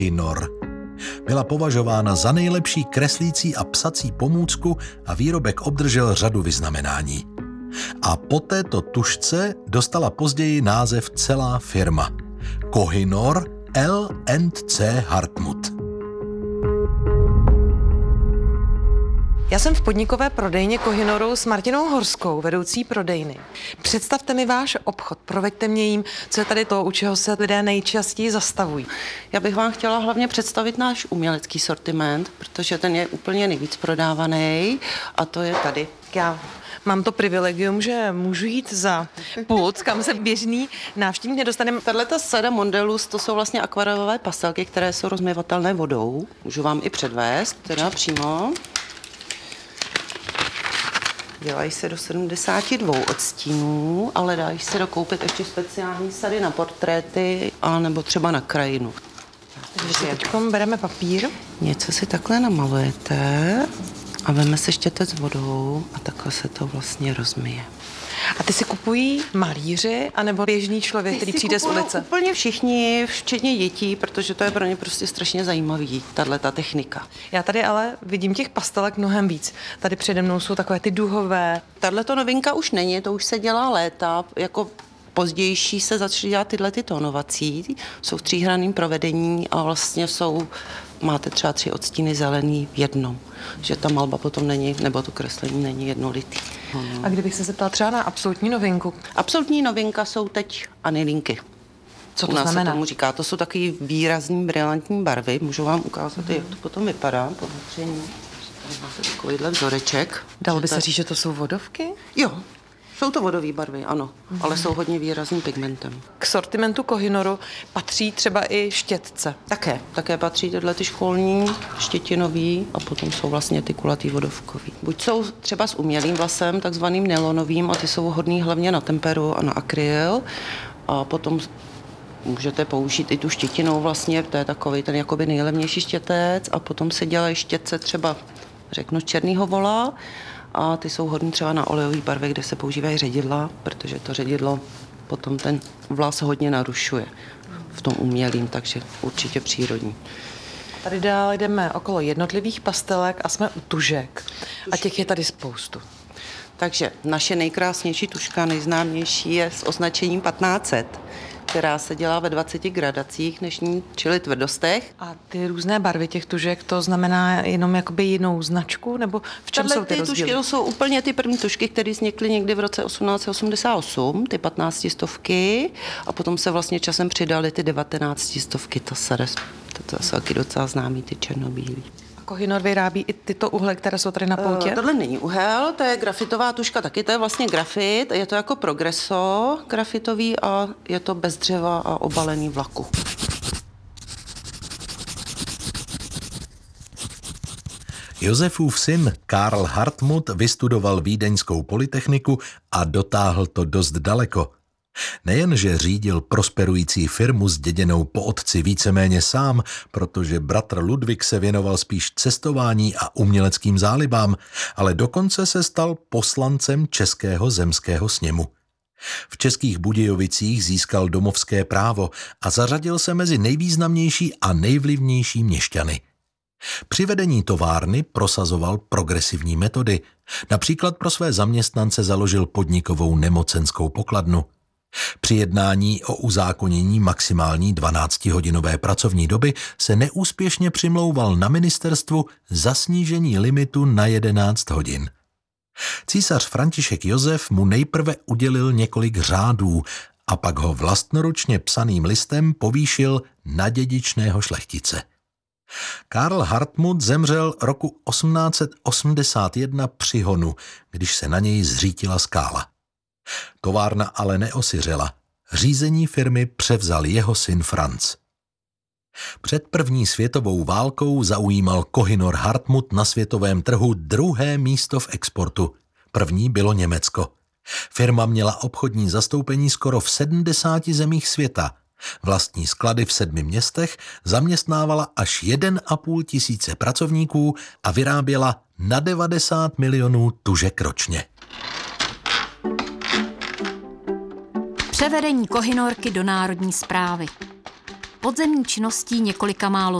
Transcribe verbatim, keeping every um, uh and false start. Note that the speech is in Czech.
Kohinor. Byla považována za nejlepší kreslící a psací pomůcku a výrobek obdržel řadu vyznamenání. A po této tužce dostala později název celá firma. Kohinor L and C Hartmut. Já jsem v podnikové prodejně Kohinoru s Martinou Horskou, vedoucí prodejny. Představte mi váš obchod, proveďte mě jím, co je tady to, u čeho se lidé nejčastěji zastavují. Já bych vám chtěla hlavně představit náš umělecký sortiment, protože ten je úplně nejvíc prodávaný a to je tady. Já mám to privilegium, že můžu jít za pult, kam se běžný návštěvník nedostane. Tato sada Mondelus, to jsou vlastně akvarelové pastelky, které jsou rozmyvatelné vodou. Můžu vám i předvést, teda přímo. Dělají se do sedmdesáti dvou odstínů, ale dají se dokoupit ještě speciální sady na portréty a nebo třeba na krajinu. Takže si teď bereme papír. Něco si takhle namalujete a veme se štětec s vodou a takhle se to vlastně rozmyje. A ty si kupují malíři anebo běžný člověk, který přijde z ulice? Úplně všichni, včetně dětí, protože to je pro ně prostě strašně zajímavý, tato technika. Já tady ale vidím těch pastelek mnohem víc. Tady přede mnou jsou takové ty duhové. Tato novinka už není, to už se dělá léta, jako pozdější se začaly dělat tyhle ty tónovací, jsou v tříhranném provedení a vlastně jsou, máte třeba tři odstíny zelený v jednom, že ta malba potom není, nebo to kreslení není jednolitý. A kdybych se zeptala třeba na absolutní novinku? Absolutní novinka jsou teď anilinky. Co to U nás znamená? se tomu říká, to jsou taky výrazný brilantní barvy, můžu vám ukázat, mm. jak to potom vypadá po natření. Tady máte takovýhle vzoreček. Dalo by se to... říct, že to jsou vodovky? Jo. Jsou to vodové barvy, ano, mm. ale jsou hodně výrazným pigmentem. K sortimentu Kohinoru patří třeba i štětce. Také, také patří tyhle ty školní, štětinový a potom jsou vlastně ty kulatý vodovkový. Buď jsou třeba s umělým vlasem, takzvaným nylonovým, a ty jsou hodný hlavně na temperu a na akryl. A potom můžete použít i tu štětinou vlastně, to je takový ten jakoby nejlevnější štětec a potom se dělají štětce třeba, řeknu, z černýho vola. A ty jsou hodný třeba na olejové barvy, kde se používají ředidla, protože to ředidlo potom ten vlas hodně narušuje v tom umělým, takže určitě přírodní. Tady dál jdeme okolo jednotlivých pastelek a jsme u tužek. A těch je tady spoustu. Takže naše nejkrásnější tužka, nejznámější je s označením patnáct set, která se dělá ve dvaceti gradacích dnešní, čili tvrdostech. A ty různé barvy těch tužek, to znamená jenom jakoby jinou značku, nebo v čem Tato jsou ty, ty rozdíly? tužky, to jsou úplně ty první tužky, které vznikly někdy v roce osmnáct set osmdesát osm, ty patnáctistovky, a potom se vlastně časem přidaly ty devatenáctistovky, to, se, to, to jsou taky docela známý, ty černobílý. Kohinoru vyrábí i tyto uhle, které jsou tady na poutě? Uh, tohle není uhel, to je grafitová tužka taky, to je vlastně grafit, je to jako progreso grafitový a je to bez dřeva a obalený v laku. Josefův syn Karl Hartmut vystudoval vídeňskou polytechniku a dotáhl to dost daleko. Nejenže řídil prosperující firmu zděděnou po otci víceméně sám, protože bratr Ludvík se věnoval spíš cestování a uměleckým zálibám, ale dokonce se stal poslancem Českého zemského sněmu. V Českých Budějovicích získal domovské právo a zařadil se mezi nejvýznamnější a nejvlivnější měšťany. Při vedení továrny prosazoval progresivní metody. Například pro své zaměstnance založil podnikovou nemocenskou pokladnu. Při jednání o uzákonění maximální dvanáctihodinové pracovní doby se neúspěšně přimlouval na ministerstvu za snížení limitu na jedenáct hodin. Císař František Josef mu nejprve udělil několik řádů a pak ho vlastnoručně psaným listem povýšil na dědičného šlechtice. Karl Hartmut zemřel roku osmnáct set osmdesát jedna při honu, když se na něj zřítila skála. Továrna ale neosiřela. Řízení firmy převzal jeho syn Franz. Před první světovou válkou zaujímal Kohinor Hartmut na světovém trhu druhé místo v exportu. První bylo Německo. Firma měla obchodní zastoupení skoro v sedmdesáti zemích světa. Vlastní sklady v sedmi městech, zaměstnávala až jeden a půl tisíce pracovníků a vyráběla na devadesát milionů tužek ročně. Převedení Kohinorky do národní správy. podzemní činností několika málo